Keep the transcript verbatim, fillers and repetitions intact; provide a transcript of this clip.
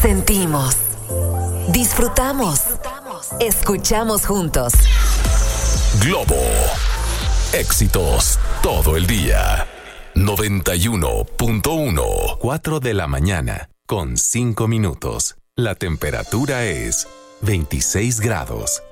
Sentimos, disfrutamos, escuchamos juntos. Globo. Éxitos todo el día. noventa y uno punto uno. cuatro de la mañana con cinco minutos. La temperatura es veintiséis grados.